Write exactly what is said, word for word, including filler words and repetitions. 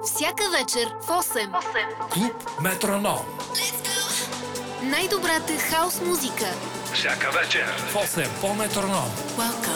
Всяка вечер в осем. Клуб Метроном. Най-добрата хаос музика. Всяка вечер в осем по Метроном. Welcome.